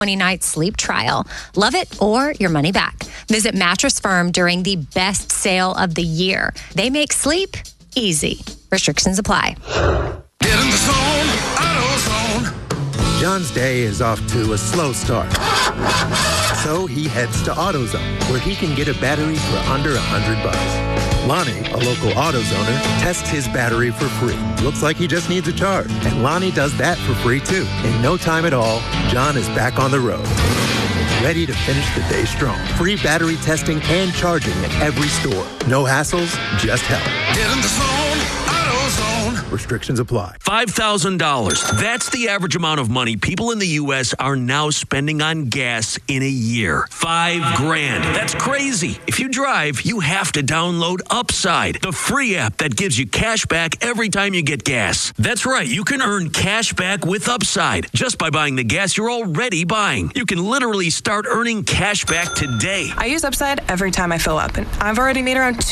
20-night sleep trial. Love it or your money back. Visit Mattress Firm during the best sale of the year. They make sleep easy. Restrictions apply. Get in the zone, AutoZone. John's day is off to a slow start. So he heads to AutoZone, where he can get a battery for under $100. Lonnie, a local AutoZoner, tests his battery for free. Looks like he just needs a charge. And Lonnie does that for free, too. In no time at all, John is back on the road. Ready to finish the day strong. Free battery testing and charging at every store. No hassles, just help. Get in the zone, AutoZone. Restrictions apply. $5,000. That's the average amount of money people in the U.S. are now spending on gas in a year. $5,000. That's crazy. If you drive, you have to download Upside, the free app that gives you cash back every time you get gas. That's right. You can earn cash back with Upside just by buying the gas you're already buying. You can literally start earning cash back today. I use Upside every time I fill up, and I've already made around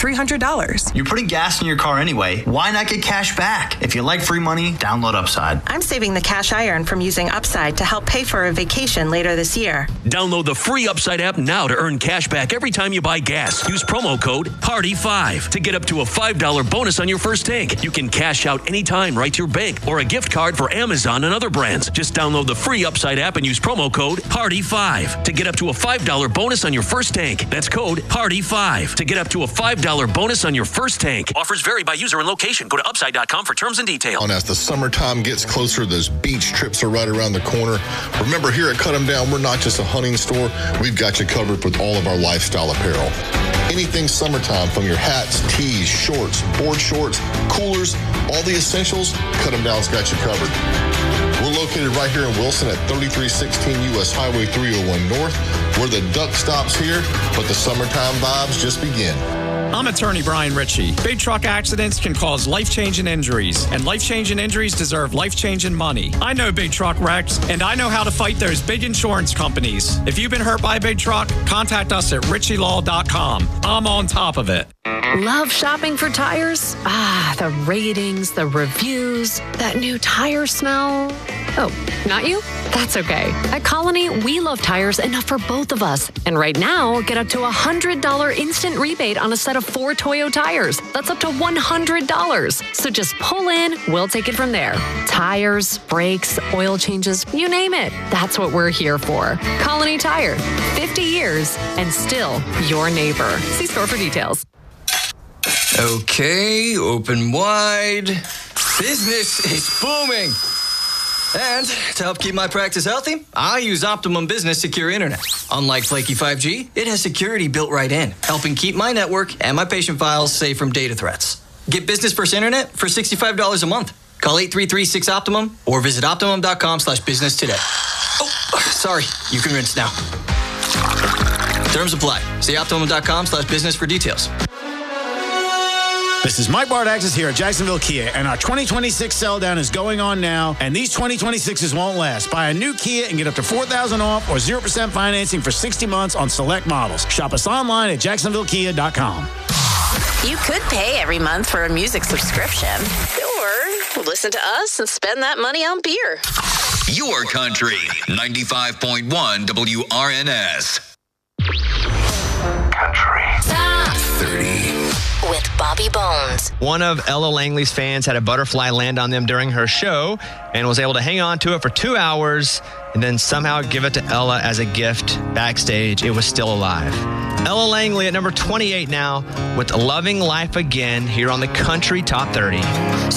$300. You're putting gas in your car anyway. Why not get cash back? If you like free money, download Upside. I'm saving the cash I earn from using Upside to help pay for a vacation later this year. Download the free Upside app now to earn cash back every time you buy gas. Use promo code PARTY5 to get up to a $5 bonus on your first tank. You can cash out anytime right to your bank or a gift card for Amazon and other brands. Just download the free Upside app and use promo code PARTY5 to get up to a $5 bonus on your first tank. That's code PARTY5 to get up to a $5 bonus on your first tank. Offers vary by user and location. Go to upside.com for terms and details. And as the summertime gets closer, those beach trips are right around the corner. Remember, here at Cut 'em Down, we're not just a hunting store. We've got you covered with all of our lifestyle apparel. Anything summertime, from your hats, tees, shorts, board shorts, coolers, all the essentials, Cut 'em Down's got you covered. We're located right here in Wilson at 3316 U.S. Highway 301 North, where the duck stops here, but the summertime vibes just begin. I'm attorney Brian Ritchie. Big truck accidents can cause life-changing injuries, and life-changing injuries deserve life-changing money. I know big truck wrecks, and I know how to fight those big insurance companies. If you've been hurt by a big truck, contact us at ritchielaw.com. I'm on top of it. Love shopping for tires? The ratings, the reviews, that new tire smell. Oh, not you? That's okay. At Colony, we love tires enough for both of us. And right now, get up to $100 instant rebate on a set of 4 Toyo tires. That's up to $100. So just pull in, we'll take it from there. Tires, brakes, oil changes, you name it. That's what we're here for. Colony Tire, 50 years and still your neighbor. See store for details. Okay, open wide. Business is booming. And to help keep my practice healthy, I use Optimum Business Secure Internet. Unlike flaky 5G, it has security built right in, helping keep my network and my patient files safe from data threats. Get Business First Internet for $65 a month. Call 833-6-OPTIMUM or visit optimum.com/business today. Oh, sorry. You can rinse now. Terms apply. See optimum.com/business for details. This is Mike Bardaxis here at Jacksonville Kia, and our 2026 sell down is going on now, and these 2026s won't last. Buy a new Kia and get up to $4,000 off or 0% financing for 60 months on select models. Shop us online at jacksonvillekia.com. You could pay every month for a music subscription, or listen to us and spend that money on beer. Your country, 95.1 WRNS. Country. Top 30. With Bobby Bones. One of Ella Langley's fans had a butterfly land on them during her show and was able to hang on to it for 2 hours and then somehow give it to Ella as a gift backstage. It was still alive. Ella Langley at number 28 now with Loving Life Again here on the Country Top 30.